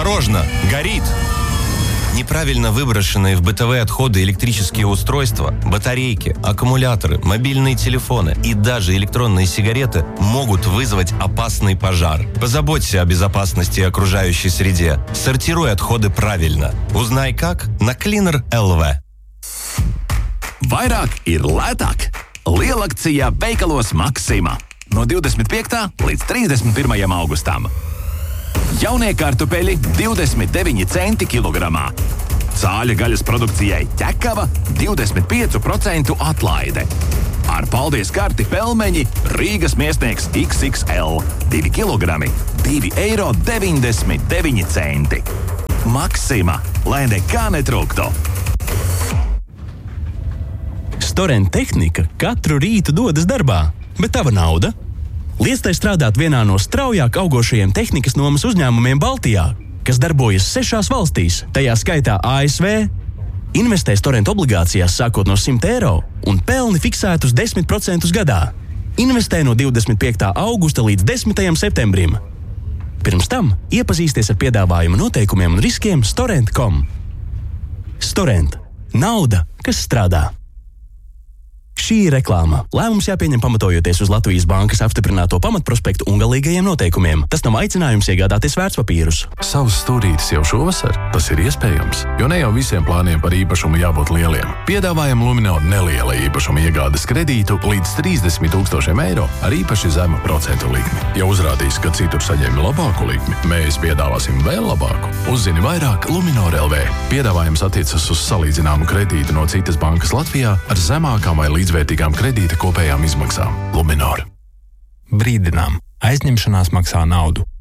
Осторожно! Горит! Неправильно выброшенные в бытовые отходы электрические устройства, батарейки, аккумуляторы, мобильные телефоны и даже электронные сигареты могут вызвать опасный пожар. Позаботься о безопасности окружающей среде. Сортируй отходы правильно. Узнай как на Cleaner LV. Vairāk ir lētāk. Lielakcijā veikalos Maxima. No 25. līdz 31. augustam. Jaunie kartupeļi 29 centi kilogramā. Cāļa gaļas produkcijai ķekava 25% atlaide. Ar paldies karti pelmeņi Rīgas miesnieks XXL 2 kilogrami 2,99 centi. Maxima, lai nekā netrūktu. Storent tehnika katru rītu dodas darbā, bet tava nauda? Liec tai strādāt vienā no straujāk augošajiem tehnikas nomas uzņēmumiem Baltijā, kas darbojas 6 valstīs, tajā skaitā ASV. Investē Storent obligācijās sākot no 100 eiro un pelni fiksētus 10% gadā. Investē no 25. augusta līdz 10. septembrim. Pirms tam iepazīsties ar piedāvājumu noteikumiem un riskiem Storent.com. Storent. Nauda, kas strādā. Šī ir reklāma. Lēmums jāpieņem pamatojoties uz Latvijas Bankas apstiprināto pamatprospektu un galīgajiem noteikumiem. Tas nav aicinājums iegādāties vērtspapīrus. Savs stūrītis jau šovasar? Tas ir iespējams, jo ne jau visiem plāniem par īpašumu jābūt lieliem. Piedāvājam Luminor neliela īpašuma iegādes kredītu līdz 30,000 eiro ar īpaši zemu procentu likmi. Ja uzrādīs, ka citur saņem labāku likmi, mēs piedāvāsim vēl labāku. Uzzini vairāk Luminor LV. Piedāvājums attiecas uz salīdzināmu kredītu no citas bankas Latvijā ar zemākām vai līdzvērtīgām kredīta kopējām izmaksām. Luminor. Brīdinām. Aizņemšanās maksā naudu.